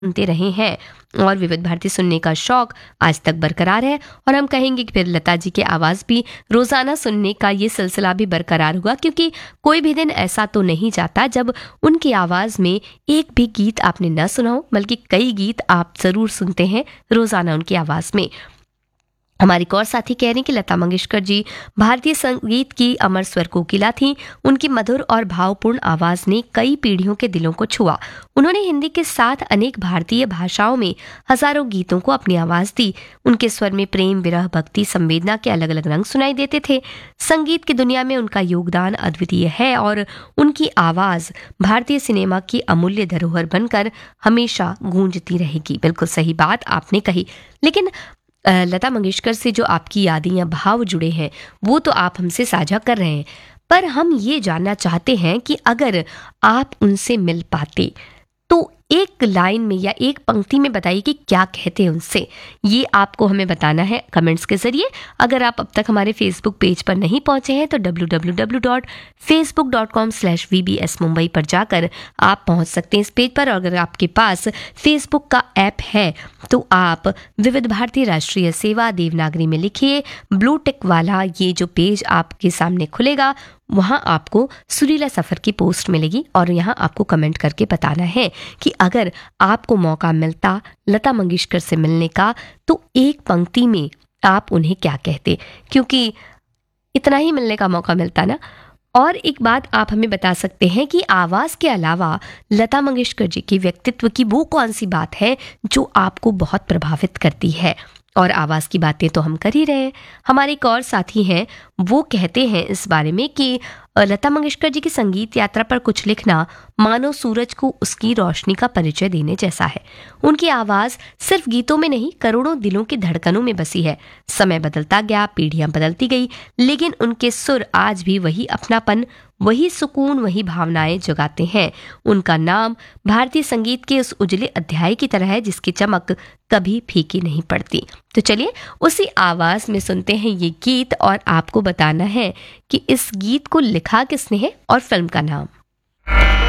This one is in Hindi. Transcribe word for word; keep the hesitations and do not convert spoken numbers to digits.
सुनते रहे हैं और विविध भारती सुनने का शौक आज तक बरकरार है। और हम कहेंगे कि फिर लता जी की आवाज़ भी रोज़ाना सुनने का ये सिलसिला भी बरकरार हुआ, क्योंकि कोई भी दिन ऐसा तो नहीं जाता जब उनकी आवाज़ में एक भी गीत आपने न सुना हो, बल्कि कई गीत आप ज़रूर सुनते हैं रोज़ाना उनकी आवाज़ में। हमारे एक और साथी कह रहे हैं कि लता मंगेशकर जी भारतीय संगीत की अमर स्वर कोकिला थीं। उनकी मधुर और भावपूर्ण आवाज़ ने कई पीढ़ियों के दिलों को छुआ। उन्होंने हिंदी के साथ अनेक भारतीय भाषाओं में हजारों गीतों को अपनी आवाज़ दी। उनके स्वर में प्रेम, विरह, भक्ति, संवेदना के अलग अलग रंग सुनाई देते थे। संगीत की दुनिया में उनका योगदान अद्वितीय है और उनकी आवाज़ भारतीय सिनेमा की अमूल्य धरोहर बनकर हमेशा गूंजती रहेगी। बिल्कुल सही बात आपने कही। लेकिन लता मंगेशकर से जो आपकी यादें या भाव जुड़े हैं वो तो आप हमसे साझा कर रहे हैं, पर हम ये जानना चाहते हैं कि अगर आप उनसे मिल पाते तो एक लाइन में या एक पंक्ति में बताइए कि क्या कहते हैं उनसे। ये आपको हमें बताना है कमेंट्स के जरिए। अगर आप अब तक हमारे फेसबुक पेज पर नहीं पहुंचे हैं तो W W W dot Facebook dot com slash we B S Mumbai पर जाकर आप पहुंच सकते हैं इस पेज पर। और अगर आपके पास फेसबुक का ऐप है तो आप विविध भारती राष्ट्रीय सेवा देवनागरी में लिखिए ब्लू टिक वाला ये जो पेज आपके सामने खुलेगा, वहां आपको सुरीला सफर की पोस्ट मिलेगी और यहाँ आपको कमेंट करके बताना है कि अगर आपको मौका मिलता लता मंगेशकर से मिलने का तो एक पंक्ति में आप उन्हें क्या कहते, क्योंकि इतना ही मिलने का मौका मिलता ना। और एक बात आप हमें बता सकते हैं कि आवाज़ के अलावा लता मंगेशकर जी के व्यक्तित्व की वो कौन सी बात है जो आपको बहुत प्रभावित करती है। और आवाज़ की बातें तो हम कर ही रहे हैं। हमारे एक और साथी हैं, वो कहते हैं इस बारे में कि लता मंगेशकर जी की संगीत यात्रा पर कुछ लिखना मानो सूरज को उसकी रोशनी का परिचय देने जैसा है। उनकी आवाज़ सिर्फ गीतों में नहीं, करोड़ों दिलों की धड़कनों में बसी है। समय बदलता गया, पीढ़ियां बदलती गई, लेकिन उनके सुर आज भी वही अपनापन, वही सुकून, वही भावनाएं जगाते हैं। उनका नाम भारतीय संगीत के उस उजले अध्याय की तरह है जिसकी चमक कभी फीकी नहीं पड़ती। तो चलिए उसी आवाज में सुनते हैं ये गीत और आपको बताना है कि इस गीत को लिखा किसने है और फिल्म का नाम।